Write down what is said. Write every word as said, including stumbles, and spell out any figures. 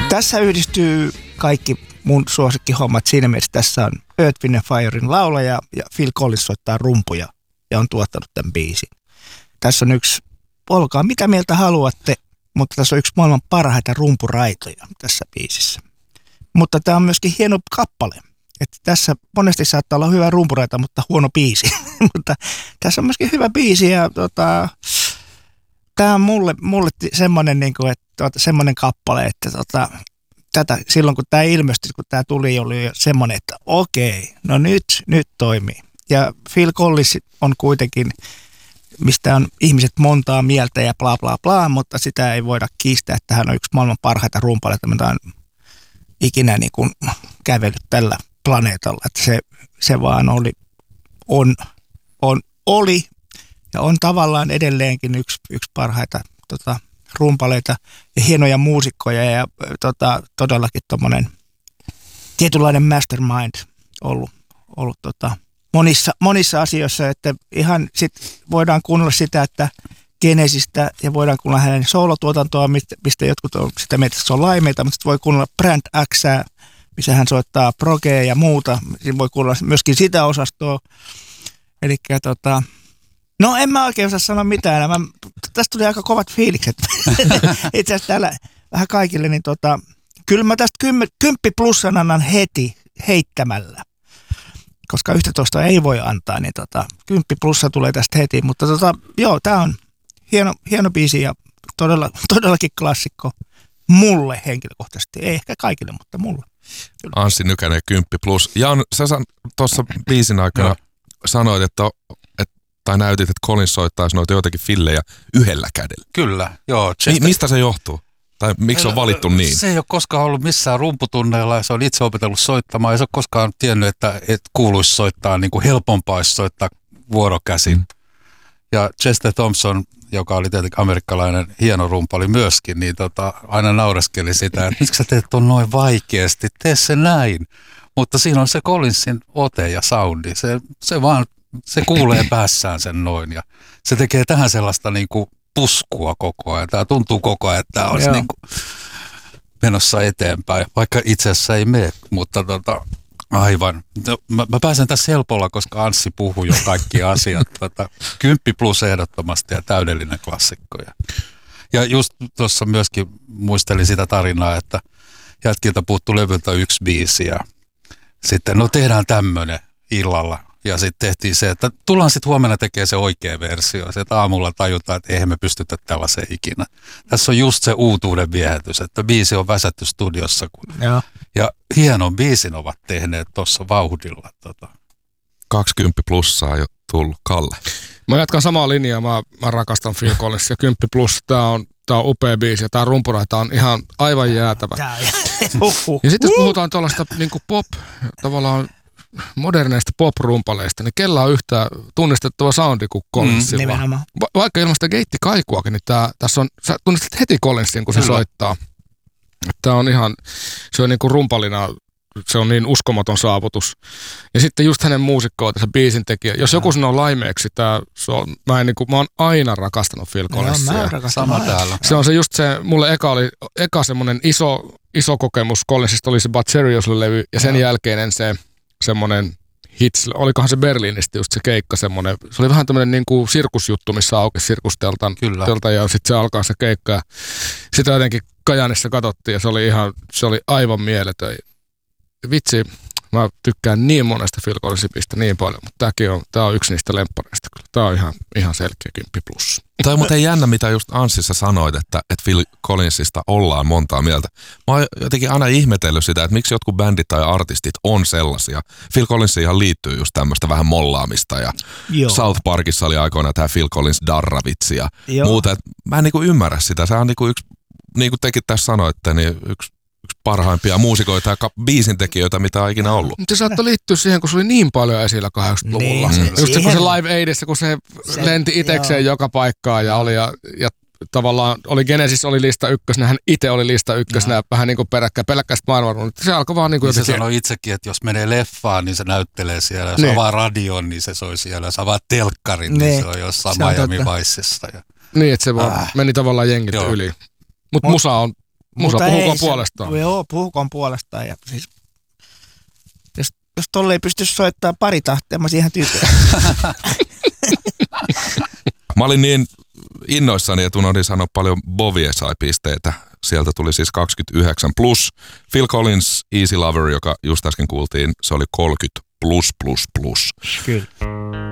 Tässä yhdistyy kaikki mun suosikkihommat siinä mielessä. Tässä on Earth, Wind and Firen laulaja ja Phil Collins soittaa rumpuja ja on tuottanut tämän biisin. Tässä on yksi, olkaa mitä mieltä haluatte, mutta tässä on yksi maailman parhaita rumpuraitoja tässä biisissä. Mutta tämä on myöskin hieno kappale. Että tässä monesti saattaa olla hyvä rumpuraita, mutta huono biisi. Mutta tässä on myöskin hyvä biisi ja tota, tämä on mulle, mulle semmoinen, niin kuin, että, tota, semmoinen kappale, että tota, tätä, silloin kun tämä ilmestyi, kun tämä tuli, oli jo semmoinen, että okei, no nyt, nyt toimii. Ja Phil Collins on kuitenkin, mistä on ihmiset montaa mieltä ja bla bla bla, mutta sitä ei voida kiistää, että hän on yksi maailman parhaita rumpaleita, mitä on ikinä niin kuin kävellyt tällä planeetalla. Että se, se vaan oli, on, on, oli ja on tavallaan edelleenkin yksi, yksi parhaita tota, rumpaleita ja hienoja muusikkoja ja tota, todellakin tommonen tietynlainen mastermind ollut, ollut tota, monissa, monissa asioissa, että ihan sit voidaan kuunnella sitä, että Genesistä ja voidaan kuunnella hänen soolotuotantoa, mistä, mistä jotkut on sitä mieltä, että se on laimeita, mutta sitten voi kuunnella Brand Xää, missä hän soittaa progea ja muuta. Siinä voi kuunnella myöskin sitä osastoa. Eli tota, no en mä oikein osaa sanoa mitään. Mä, tästä tuli aika kovat fiilikset. Itse asiassa täällä vähän kaikille, niin tota, kyllä mä tästä kymmen, kymppi plussan annan heti heittämällä. Koska yksitoista ei voi antaa, niin tota, kymppi plussa tulee tästä heti. Mutta tota, joo, tää on hieno, hieno biisi ja todella, todellakin klassikko mulle henkilökohtaisesti. Ei ehkä kaikille, mutta mulle. Kyllä. Anssi Nykänen, kymppi plus. Jan, sä tuossa biisin aikana no. sanoit, että, että, tai näytit, että Collins soittaisi noita joitakin fillejä yhdellä kädellä. Kyllä, joo. Mi- mistä se johtuu? Tai miksi on valittu niin? Se ei ole koskaan ollut missään rumputunneilla ja se on itse opetellut soittamaan. Ei se ole koskaan tiennyt, että, että kuuluisi soittaa, niin kuin helpompaa olisi soittaa vuorokäsin. Mm. Ja Chester Thompson, joka oli tietenkin amerikkalainen hieno rumpali myöskin, niin tota, aina naureskeli sitä, että miksi sä teet ton noin vaikeasti, tee se näin. Mutta siinä on se Collinsin ote ja soundi, se, se vaan, se kuulee päässään sen noin ja se tekee tähän sellaista niin kuin puskua koko ajan. Tämä tuntuu koko ajan, että tämä olisi niin kuin menossa eteenpäin, vaikka itse asiassa ei mene, mutta tota, aivan. No, mä, mä pääsen tässä helpolla, koska Anssi puhui jo kaikki asiat. Tota, kymppi plus ehdottomasti ja täydellinen klassikko. Ja, ja just tuossa myöskin muistelin sitä tarinaa, että jätkiltä puuttui levyltä yksi biisi ja sitten no tehdään tämmöinen illalla. Ja sitten tehtiin se, että tullaan sitten huomenna tekemään se oikea versio. Sitten aamulla tajutaan, että eihän me pystytä tällaiseen ikinä. Tässä on just se uutuuden viehätys, että biisi on väsätty studiossa. Ja, ja hienon biisin ovat tehneet tuossa vauhdilla. Tota. kaksikymmentä plussaa jo tullut. Kalle. Mä jatkan samaa linjaa. Mä, mä rakastan Phil Collins ja kymmenen plus. Tää on, tää on upea biisi ja tää rumpuraita on ihan aivan jäätävä. Ja sitten jos puhutaan tuollaista niin kuin pop, tavallaan moderneista pop-rumpaleista, niin kellä on yhtä tunnistettava soundi kuin Collinsilla. Mm, Va- vaikka ilman sitä geittikaikuakin, niin tää, tässä on, sä tunnistat heti Collinsin, kun se Kyllä. soittaa. Tämä on ihan, se on niin kuin rumpalina, se on niin uskomaton saavutus. Ja sitten just hänen muusikkoon, tässä biisin tekijä. Jos joku sanoo laimeeksi, tää, se on, mä, en niin kuin, mä oon aina rakastanut Phil Collinsia. Joo, mä rakastan Sama täällä. Se on se just se, mulle eka oli, eka semmonen iso, iso kokemus Collinsista oli se But Seriously-levy, ja sen Joo. jälkeinen se semmoinen hits, olikohan se Berliinistä just se keikka semmoinen, se oli vähän tämmöinen niin kuin sirkusjuttu, missä aukesi sirkusteltan telta, ja sitten se alkaa se keikka ja sitä jotenkin Kajaanissa katsottiin ja se oli ihan, se oli aivan mieletön. Vitsi, mä tykkään niin monesta Phil Collinsista niin paljon, mutta tämäkin on, tää on yksi niistä lemppareista kyllä. Tää on ihan, ihan selkeä kymppi plus. Tämä on muuten jännä, mitä just Anssissa sanoit, että, että Phil Collinsista ollaan montaa mieltä. Mä oon jotenkin aina ihmetellyt sitä, että miksi jotkut bändit tai artistit on sellaisia. Phil Collinsiinhan liittyy just tämmöistä vähän mollaamista ja Joo. South Parkissa oli aikoina tämä Phil Collins darravitsi ja Joo. muuta. Mä en niinku ymmärrä sitä. Se on niinku yksi, niin kuin tekin tässä sanoitte, niin yksi yksi parhaimpia muusikoita ja biisintekijöitä, mitä on ikinä ollut. Mutta se saattoi liittyä siihen, kun se oli niin paljon esillä kahdeksankymmentäluvulla. Niin, just se, kun se Live Aidissa, kun se, se lenti itekseen joo. joka paikkaan ja oli ja, ja tavallaan oli Genesis oli lista ykkösenä, hän itse oli lista ykkösenä ja vähän niin kuin peräkkäin, peläkkäistä maailmanruunut. Se alkoi vaan niin kuin niin se sanoi itsekin, että jos menee leffaan, niin se näyttelee siellä. Jos niin. avaa radion, niin se soi siellä. Jos avaa telkkarin, niin, niin se on jossain se Miami Vicessa. Ja... Niin, että se vaan äh. meni tavallaan jengiltä yli. Mutta musa on Musa Mutta puhukoon ei, puolestaan. Se, joo, puhukoon puolestaan. Ja siis, jos, jos tolle ei pysty soittamaan pari tahtia, mä olisin ihan tyytyväinen. Mä olin niin innoissani, että unohdin sanoa paljon Bovie sai pisteitä. Sieltä tuli siis kaksikymmentäyhdeksän plus. Phil Collins, Easy Lover, joka just äsken kuultiin, se oli kolmekymmentä plus plus plus. Kyllä.